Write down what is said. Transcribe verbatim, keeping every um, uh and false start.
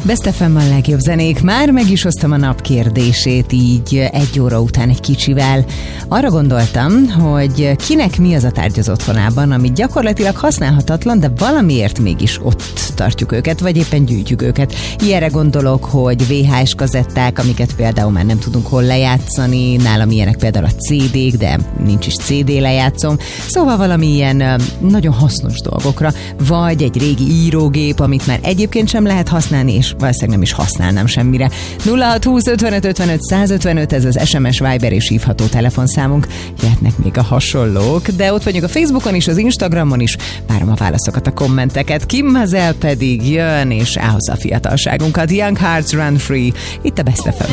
Best ef em a legjobb zenék. Már meg is hoztam a nap kérdését így egy óra után egy kicsivel. Arra gondoltam, hogy kinek mi az a tárgy az otthonában, ami gyakorlatilag használhatatlan, de valamiért mégis ott tartjuk őket, vagy éppen gyűjtjük őket. Ilyenre gondolok, hogy vé há es kazetták, amiket például már nem tudunk hol lejátszani, nálam ilyenek például a cé dék, de nincs is cé dé lejátszom. Szóval valami ilyen nagyon hasznos dolgokra, vagy egy régi írógép, amit már egyébként sem lehet használni, és valószínűleg nem is használnám semmire. nulla hat húsz ötvenöt ötvenöt százötvenöt, ez az es em es, Viber és hívható telefonszámunk. Jöhetnek még a hasonlók, de ott vagyunk a Facebookon is, az Instagramon is. Várom a válaszokat, a kommenteket. Kim Mazel pedig jön, és elhozza a fiatalságunkat. Young Hearts Run Free. Itt a Best ef em.